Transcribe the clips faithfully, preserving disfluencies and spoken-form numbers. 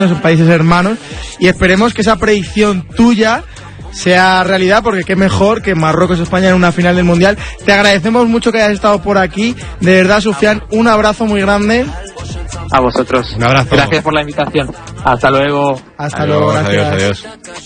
son países hermanos, y esperemos que esa predicción tuya sea realidad, porque qué mejor que Marruecos-España en una final del Mundial. Te agradecemos mucho que hayas estado por aquí, de verdad, Sufian, un abrazo muy grande. A vosotros. Un abrazo. Gracias por la invitación. Hasta luego. Hasta adiós, luego, gracias. Adiós,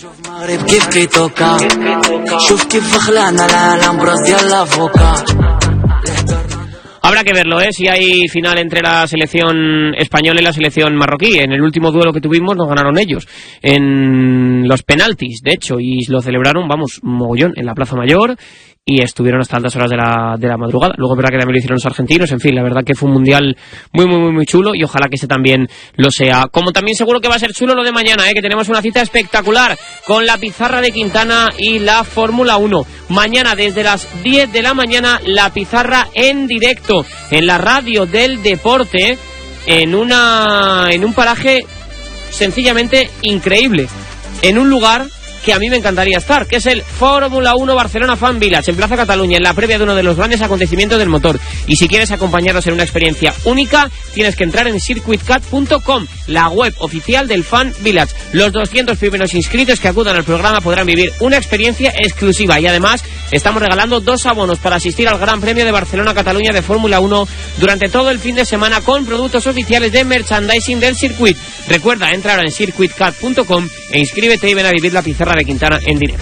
adiós. Habrá que verlo, ¿eh? Si hay final entre la selección española y la selección marroquí. En el último duelo que tuvimos nos ganaron ellos en los penaltis, de hecho, y lo celebraron, vamos, mogollón, en la Plaza Mayor, y estuvieron hasta altas horas de la, de la madrugada. Luego es verdad que también lo hicieron los argentinos. En fin, la verdad que fue un mundial muy, muy, muy, muy chulo, y ojalá que ese también lo sea. Como también seguro que va a ser chulo lo de mañana, ¿eh? Que tenemos una cita espectacular con la pizarra de Quintana y la Fórmula uno. Mañana desde las diez de la mañana, la pizarra en directo en la radio del deporte, en una en un paraje sencillamente increíble, en un lugar que a mí me encantaría estar, que es el Fórmula uno Barcelona Fan Village, en Plaza Cataluña, en la previa de uno de los grandes acontecimientos del motor. Y si quieres acompañarnos en una experiencia única, tienes que entrar en circuit cat punto com, la web oficial del Fan Village. Los doscientos primeros inscritos que acudan al programa podrán vivir una experiencia exclusiva, y además estamos regalando dos abonos para asistir al Gran Premio de Barcelona-Cataluña de Fórmula uno durante todo el fin de semana, con productos oficiales de merchandising del circuit. Recuerda, entra ahora en circuit cat punto com e inscríbete y ven a vivir la pizarra de Quintana en directo.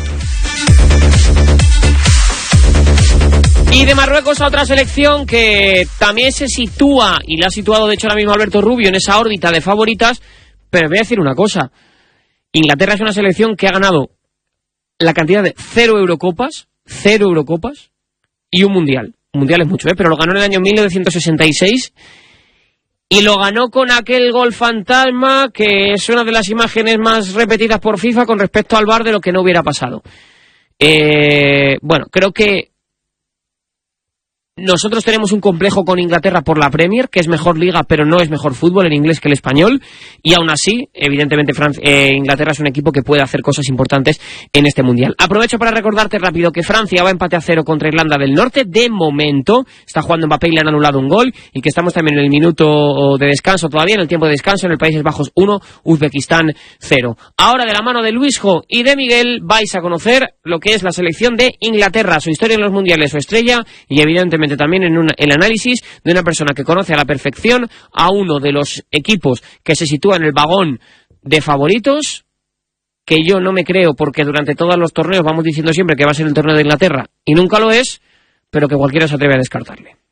Y de Marruecos a otra selección que también se sitúa, y la ha situado de hecho ahora mismo Alberto Rubio, en esa órbita de favoritas. Pero voy a decir una cosa: Inglaterra es una selección que ha ganado la cantidad de cero Eurocopas, cero Eurocopas y un Mundial. Un Mundial es mucho, ¿eh? Pero lo ganó en el año mil novecientos sesenta y seis. Y lo ganó con aquel gol fantasma, que es una de las imágenes más repetidas por FIFA con respecto al V A R de lo que no hubiera pasado. Eh, bueno, creo que nosotros tenemos un complejo con Inglaterra por la Premier, que es mejor liga, pero no es mejor fútbol en inglés que el español. Y aún así, evidentemente, Francia, eh, Inglaterra es un equipo que puede hacer cosas importantes en este Mundial. Aprovecho para recordarte rápido que Francia va a empate a cero contra Irlanda del Norte. De momento, está jugando Mbappé y le han anulado un gol. Y que estamos también en el minuto de descanso todavía, en el tiempo de descanso, en el Países Bajos uno, Uzbekistán cero. Ahora, de la mano de Luisjo y de Miguel, vais a conocer lo que es la selección de Inglaterra, su historia en los mundiales, su estrella, y evidentemente también en una, el análisis de una persona que conoce a la perfección a uno de los equipos que se sitúa en el vagón de favoritos, que yo no me creo, porque durante todos los torneos vamos diciendo siempre que va a ser el torneo de Inglaterra y nunca lo es, pero que cualquiera se atreve a descartarle.